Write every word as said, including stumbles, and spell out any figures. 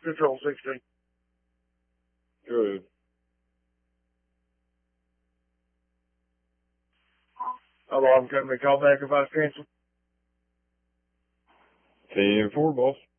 Control sixteen. Go ahead. Alarm company, call back if I was canceled. ten four, boss.